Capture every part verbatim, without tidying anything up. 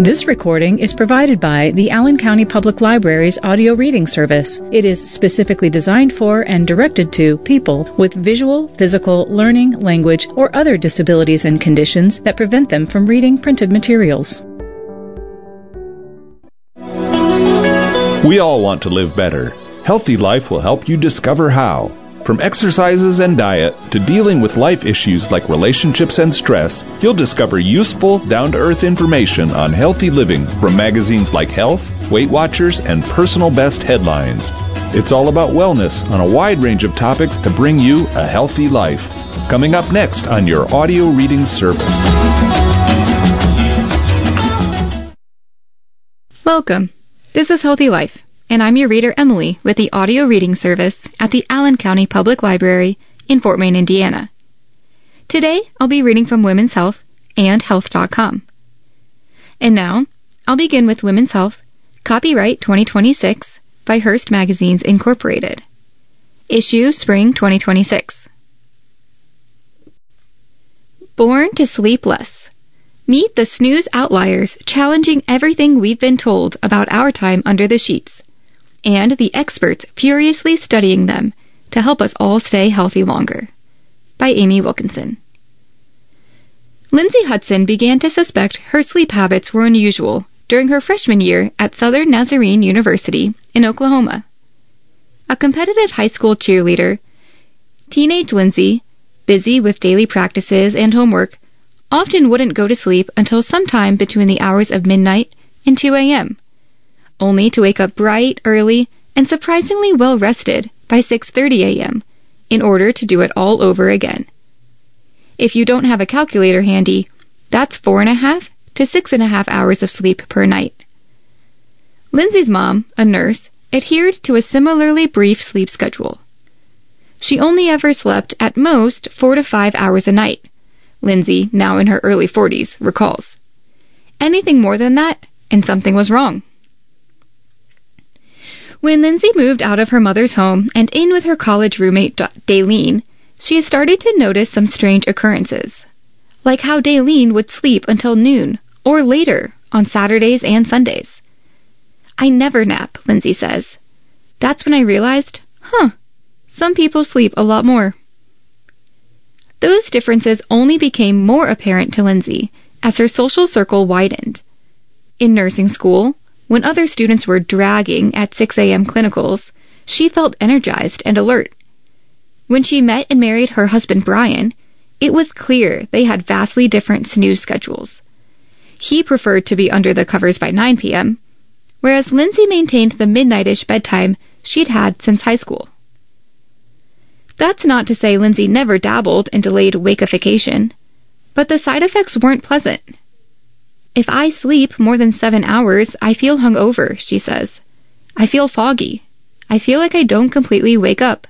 This recording is provided by the Allen County Public Library's audio reading service. It is specifically designed for and directed to people with visual, physical, learning, language, or other disabilities and conditions that prevent them from reading printed materials. We all want to live better. Healthy Life will help you discover how. From exercises and diet to dealing with life issues like relationships and stress, you'll discover useful, down-to-earth information on healthy living from magazines like Health, Weight Watchers, and Personal Best headlines. It's all about wellness on a wide range of topics to bring you a healthy life. Coming up next on your audio reading service. Welcome. This is Healthy Life, and I'm your reader, Emily, with the audio reading service at the Allen County Public Library in Fort Wayne, Indiana. Today, I'll be reading from Women's Health and Health dot com. And now, I'll begin with Women's Health, Copyright twenty twenty-six by Hearst Magazines, Incorporated. Issue Spring twenty twenty-six. Born to Sleep Less. Meet the snooze outliers challenging everything we've been told about our time under the sheets, and the experts furiously studying them to help us all stay healthy longer. By Amy Wilkinson. Lindsay Hudson began to suspect her sleep habits were unusual during her freshman year at Southern Nazarene University in Oklahoma. A competitive high school cheerleader, teenage Lindsay, busy with daily practices and homework, often wouldn't go to sleep until sometime between the hours of midnight and two a.m., only to wake up bright, early, and surprisingly well-rested by six thirty a.m. in order to do it all over again. If you don't have a calculator handy, that's four and a half to six and a half hours of sleep per night. Lindsay's mom, a nurse, adhered to a similarly brief sleep schedule. She only ever slept at most four to five hours a night, Lindsay, now in her early forties, recalls. Anything more than that, and something was wrong. When Lindsay moved out of her mother's home and in with her college roommate, Daylene, she started to notice some strange occurrences, like how Daylene would sleep until noon or later on Saturdays and Sundays. I never nap, Lindsay says. That's when I realized, huh, some people sleep a lot more. Those differences only became more apparent to Lindsay as her social circle widened. In nursing school, when other students were dragging at six a.m. clinicals, she felt energized and alert. When she met and married her husband Brian, it was clear they had vastly different snooze schedules. He preferred to be under the covers by nine p.m., whereas Lindsay maintained the midnight-ish bedtime she'd had since high school. That's not to say Lindsay never dabbled in delayed wakeification, but the side effects weren't pleasant. If I sleep more than seven hours, I feel hungover, she says. I feel foggy. I feel like I don't completely wake up.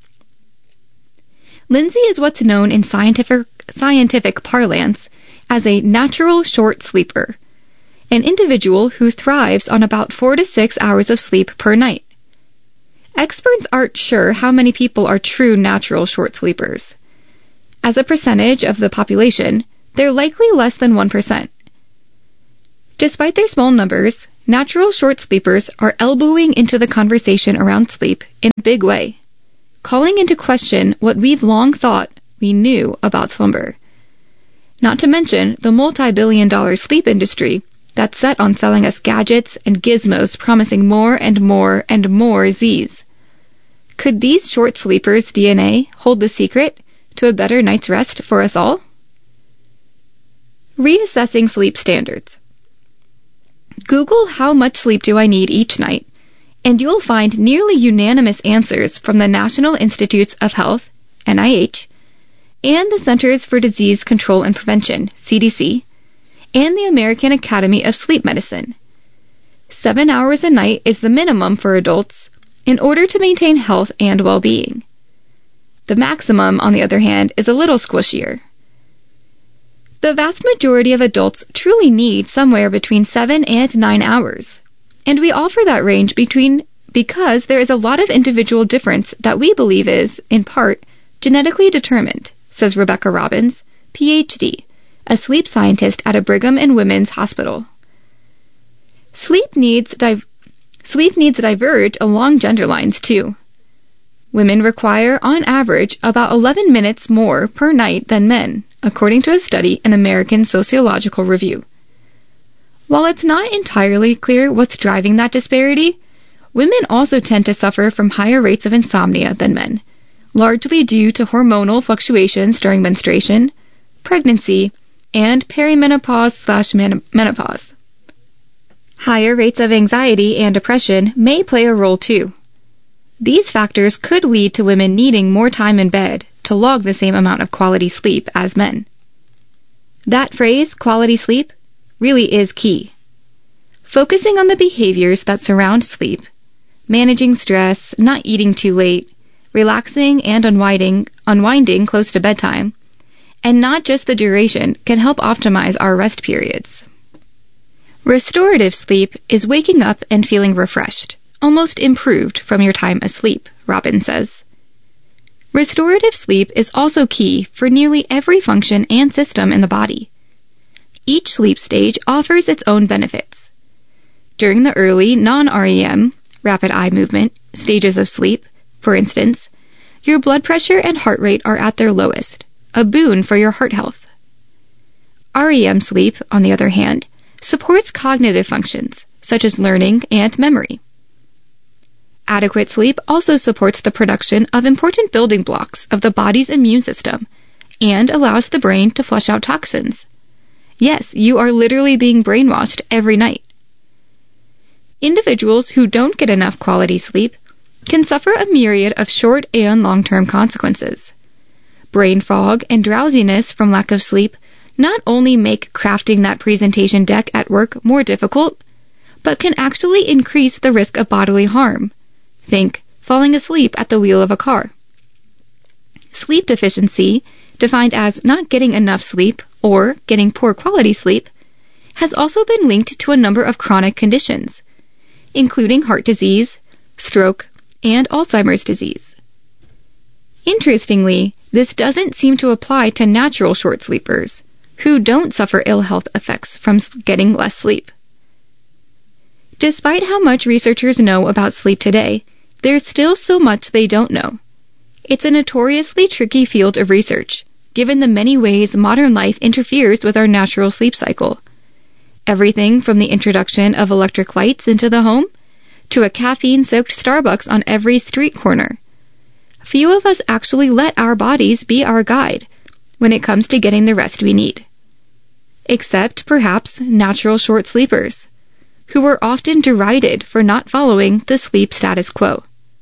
Lindsay is what's known in scientific, scientific parlance as a natural short sleeper, an individual who thrives on about four to six hours of sleep per night. Experts aren't sure how many people are true natural short sleepers. As a percentage of the population, they're likely less than one percent. Despite their small numbers, natural short sleepers are elbowing into the conversation around sleep in a big way, calling into question what we've long thought we knew about slumber. Not to mention the multi-billion dollar sleep industry that's set on selling us gadgets and gizmos promising more and more and more Z's. Could these short sleepers' D N A hold the secret to a better night's rest for us all? Reassessing sleep standards. Google how much sleep do I need each night, and you'll find nearly unanimous answers from the National Institutes of Health, N I H, and the Centers for Disease Control and Prevention, C D C, and the American Academy of Sleep Medicine. Seven hours a night is the minimum for adults in order to maintain health and well-being. The maximum, on the other hand, is a little squishier. The vast majority of adults truly need somewhere between seven and nine hours, and we offer that range between because there is a lot of individual difference that we believe is, in part, genetically determined, says Rebecca Robbins, P H D, a sleep scientist at a Brigham and Women's Hospital. Sleep needs, div- sleep needs diverge along gender lines, too. Women require, on average, about eleven minutes more per night than men, according to a study in American Sociological Review. While it's not entirely clear what's driving that disparity, women also tend to suffer from higher rates of insomnia than men, largely due to hormonal fluctuations during menstruation, pregnancy, and perimenopause slash menopause. Higher rates of anxiety and depression may play a role too. These factors could lead to women needing more time in bed to log the same amount of quality sleep as men. That phrase, quality sleep, really is key. Focusing on the behaviors that surround sleep, managing stress, not eating too late, relaxing and unwinding, unwinding close to bedtime, and not just the duration, can help optimize our rest periods. Restorative sleep is waking up and feeling refreshed, almost improved from your time asleep, Robbins says. Restorative sleep is also key for nearly every function and system in the body. Each sleep stage offers its own benefits. During the early non-R E M, rapid eye movement, stages of sleep, for instance, your blood pressure and heart rate are at their lowest, a boon for your heart health. R E M sleep, on the other hand, supports cognitive functions, such as learning and memory. Adequate sleep also supports the production of important building blocks of the body's immune system and allows the brain to flush out toxins. Yes, you are literally being brainwashed every night. Individuals who don't get enough quality sleep can suffer a myriad of short and long-term consequences. Brain fog and drowsiness from lack of sleep not only make crafting that presentation deck at work more difficult, but can actually increase the risk of bodily harm. Think falling asleep at the wheel of a car. Sleep deficiency, defined as not getting enough sleep or getting poor quality sleep, has also been linked to a number of chronic conditions, including heart disease, stroke, and Alzheimer's disease. Interestingly, this doesn't seem to apply to natural short sleepers, who don't suffer ill health effects from getting less sleep. Despite how much researchers know about sleep today, there's still so much they don't know. It's a notoriously tricky field of research, given the many ways modern life interferes with our natural sleep cycle. Everything from the introduction of electric lights into the home to a caffeine-soaked Starbucks on every street corner. Few of us actually let our bodies be our guide when it comes to getting the rest we need. Except, perhaps, natural short sleepers, who were often derided for not following the sleep status quo.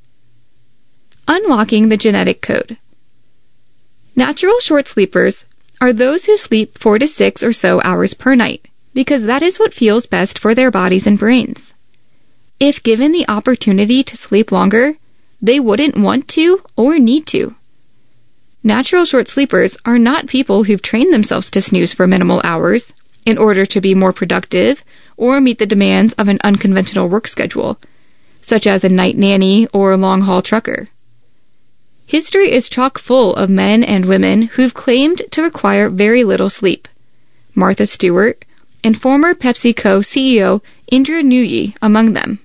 Unlocking the genetic code. Natural short sleepers are those who sleep four to six or so hours per night, because that is what feels best for their bodies and brains. If given the opportunity to sleep longer, they wouldn't want to or need to. Natural short sleepers are not people who've trained themselves to snooze for minimal hours in order to be more productive or meet the demands of an unconventional work schedule, such as a night nanny or a long-haul trucker. History is chock full of men and women who've claimed to require very little sleep. Martha Stewart and former PepsiCo C E O Indra Nooyi among them.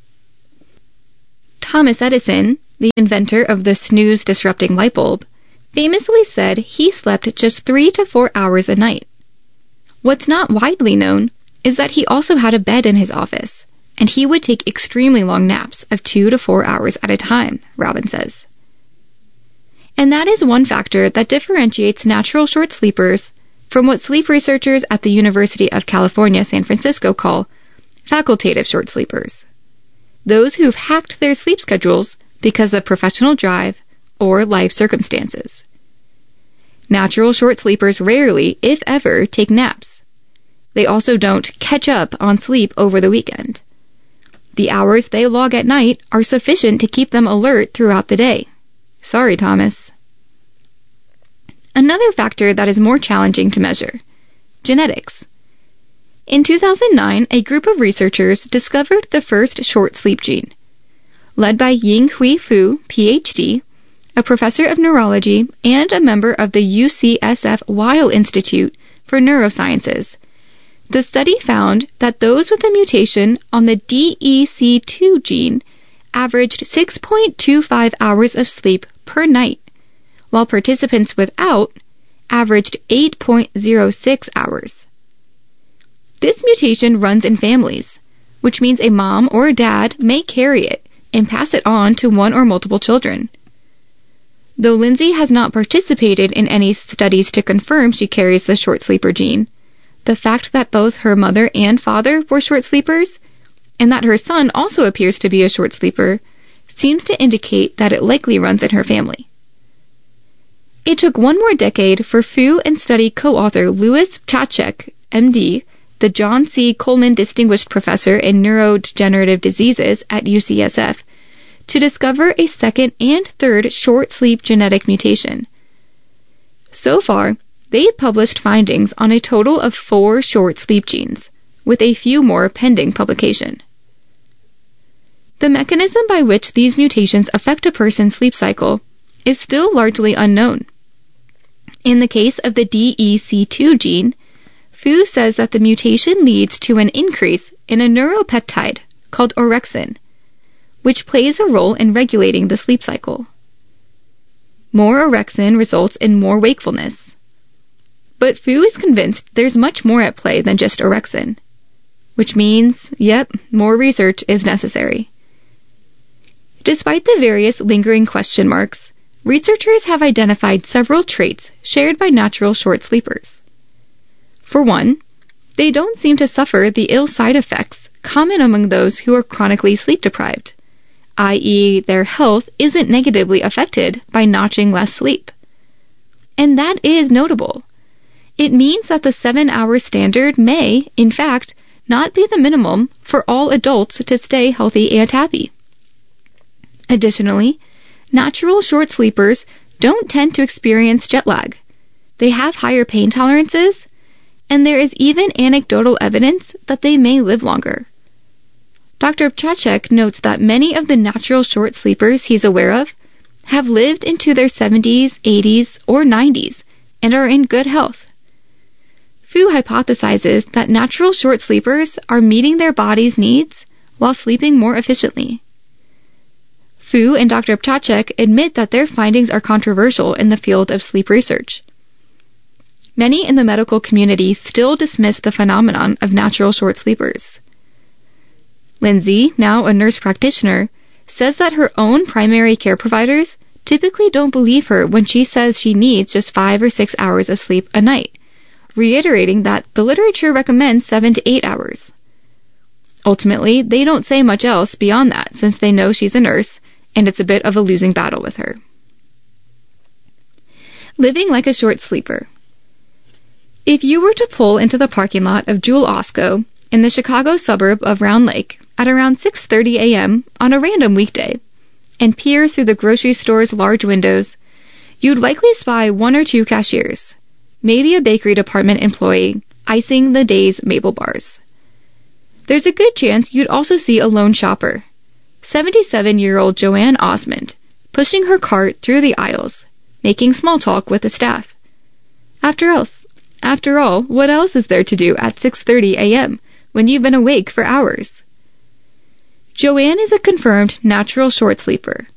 Thomas Edison, the inventor of the snooze-disrupting light bulb, famously said he slept just three to four hours a night. What's not widely known is that he also had a bed in his office, and he would take extremely long naps of two to four hours at a time, Robbins says. And that is one factor that differentiates natural short sleepers from what sleep researchers at the University of California, San Francisco call facultative short sleepers. Those who've hacked their sleep schedules because of professional drive or life circumstances. Natural short sleepers rarely, if ever, take naps. They also don't catch up on sleep over the weekend. The hours they log at night are sufficient to keep them alert throughout the day. Sorry, Thomas. Another factor that is more challenging to measure: genetics. In two thousand nine, a group of researchers discovered the first short sleep gene. Led by Ying-Hui Fu, P H D, a professor of neurology and a member of the U C S F Weill Institute for Neurosciences, The study found that those with a mutation on the D E C two gene averaged six point two five hours of sleep per night, while participants without averaged eight point zero six hours. This mutation runs in families, which means a mom or a dad may carry it and pass it on to one or multiple children. Though Lindsay has not participated in any studies to confirm she carries the short sleeper gene, the fact that both her mother and father were short sleepers, and that her son also appears to be a short sleeper, seems to indicate that it likely runs in her family. It took one more decade for Fu and study co-author Louis Ptacek, M D, the John C. Coleman Distinguished Professor in Neurodegenerative Diseases at U C S F, to discover a second and third short sleep genetic mutation. So far, they've published findings on a total of four short sleep genes, with a few more pending publication. The mechanism by which these mutations affect a person's sleep cycle is still largely unknown. In the case of the D E C two gene, Fu says that the mutation leads to an increase in a neuropeptide called orexin, which plays a role in regulating the sleep cycle. More orexin results in more wakefulness. But Fu is convinced there's much more at play than just orexin, which means, yep, more research is necessary. Despite the various lingering question marks, researchers have identified several traits shared by natural short sleepers. For one, they don't seem to suffer the ill side effects common among those who are chronically sleep deprived, that is, their health isn't negatively affected by notching less sleep. And that is notable. It means that the seven-hour standard may, in fact, not be the minimum for all adults to stay healthy and happy. Additionally, natural short sleepers don't tend to experience jet lag. They have higher pain tolerances, and there is even anecdotal evidence that they may live longer. Doctor Ptacek notes that many of the natural short sleepers he's aware of have lived into their seventies, eighties, or nineties and are in good health. Fu hypothesizes that natural short sleepers are meeting their body's needs while sleeping more efficiently. Fu and Doctor Ptacek admit that their findings are controversial in the field of sleep research. Many in the medical community still dismiss the phenomenon of natural short sleepers. Lindsay, now a nurse practitioner, says that her own primary care providers typically don't believe her when she says she needs just five or six hours of sleep a night, reiterating that the literature recommends seven to eight hours. Ultimately, they don't say much else beyond that since they know she's a nurse, and it's a bit of a losing battle with her. Living like a short sleeper. If you were to pull into the parking lot of Jewel Osco in the Chicago suburb of Round Lake at around six thirty a.m. on a random weekday and peer through the grocery store's large windows, you'd likely spy one or two cashiers, maybe a bakery department employee, icing the day's maple bars. There's a good chance you'd also see a lone shopper, seventy-seven-year-old Joanne Osmond, pushing her cart through the aisles, making small talk with the staff. After else, after all, what else is there to do at six thirty a.m. when you've been awake for hours? Joanne is a confirmed natural short sleeper,